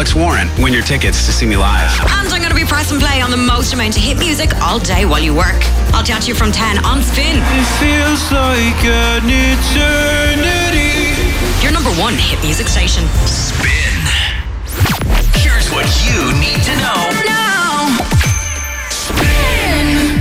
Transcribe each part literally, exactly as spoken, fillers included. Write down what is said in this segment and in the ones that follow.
Alex Warren. Win your tickets to see me live. And I'm going to be pressing play on the most amount of hit music all day while you work. I'll chat to you from ten on Spin. It feels like an eternity. Your number one hit music station. Spin. Here's what you need to know now. Spin.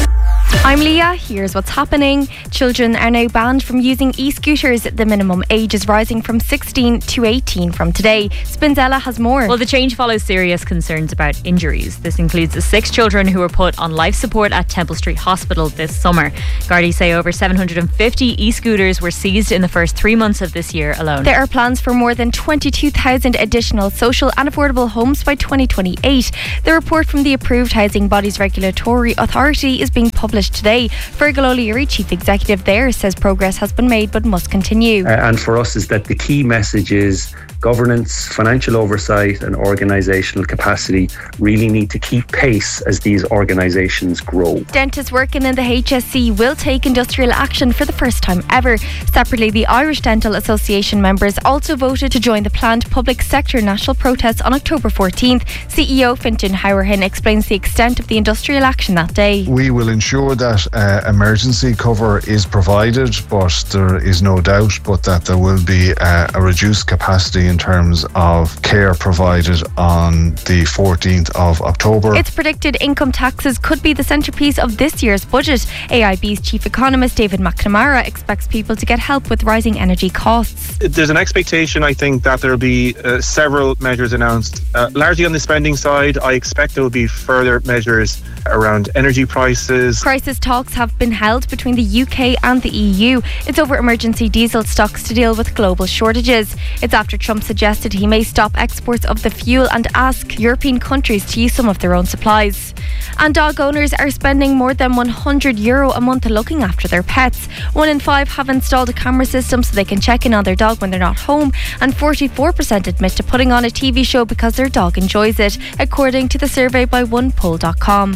I'm Leah. Here's what's happening. Children are now banned from using e-scooters. The minimum age is rising from sixteen to eighteen from today. Spinzella has more. Well, the change follows serious concerns about injuries. This includes the six children who were put on life support at Temple Street Hospital this summer. Gardaí say over seven hundred fifty e-scooters were seized in the first three months of this year alone. There are plans for more than twenty-two thousand additional social and affordable homes by twenty twenty-eight. The report from the Approved Housing Bodies Regulatory Authority is being published today. Fergal O'Leary, Chief Executive there, says progress has been made but must continue. Uh, and for us is that the key message is governance, financial oversight and organisational capacity really need to keep pace as these organisations grow. Dentists working in the H S C will take industrial action for the first time ever. Separately, the Irish Dental Association members also voted to join the planned public sector national protest on October fourteenth. C E O Fintan Howerhan explains the extent of the industrial action that day. We will ensure that uh, emergency cover is provided, but there is no doubt but that there will be uh, a reduced capacity in terms of care provided on the fourteenth of October. It's predicted income taxes could be the centrepiece of this year's budget. A I B's chief economist David McNamara expects people to get help with rising energy costs. There's an expectation, I think, that there will be uh, several measures announced. Uh, largely on the spending side, I expect there will be further measures around energy prices. Crisis talks have been held between the U K and the E U. It's over emergency diesel stocks to deal with global shortages. It's after Trump suggested he may stop exports of the fuel and ask European countries to use some of their own supplies. And dog owners are spending more than one hundred euro a month looking after their pets. One in five have installed a camera system so they can check in on their dog when they're not home, and forty-four percent admit to putting on a T V show because their dog enjoys it, according to the survey by one poll dot com.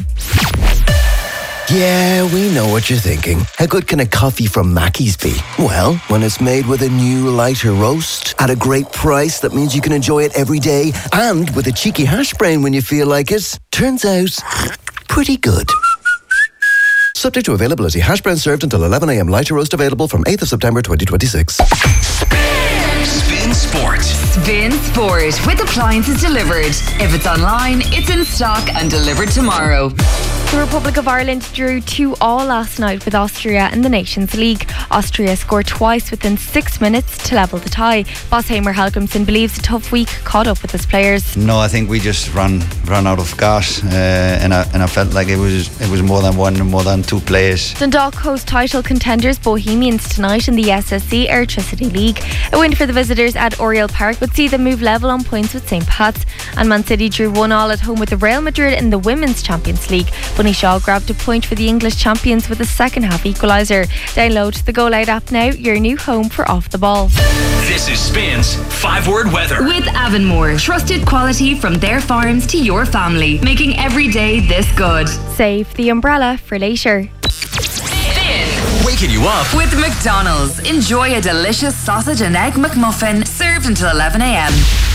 Yeah, we know what you're thinking. How good can a coffee from Mackey's be? Well, when it's made with a new lighter roast at a great price that means you can enjoy it every day, and with a cheeky hash brown when you feel like it, turns out pretty good. Subject to availability. Hash brown served until eleven a.m. Lighter roast available from eighth of September twenty twenty-six. Spin Sport. Spin Sport with appliances delivered. If it's online, it's in stock and delivered tomorrow. The Republic of Ireland drew two all last night with Austria in the Nations League. Austria scored twice within six minutes to level the tie. Boss Hamer Halgrimsson believes a tough week caught up with his players. No, I think we just ran ran out of gas, uh, and I and I felt like it was it was more than one and more than two players. Dundalk host title contenders Bohemians tonight in the S S C Airtricity League. A win for the visitors at Oriel Park would see them move level on points with Saint Pat's. And Man City drew one all at home with the Real Madrid in the Women's Champions League. Bunny Shaw grabbed a point for the English champions with a second half equaliser. Download the Go Loud app now, your new home for Off the Ball. This is Spin's five word weather. With Avonmore, trusted quality from their farms to your family, making every day this good. Save the umbrella for later. Spin. Waking you up with McDonald's. Enjoy a delicious sausage and egg McMuffin served until eleven a.m.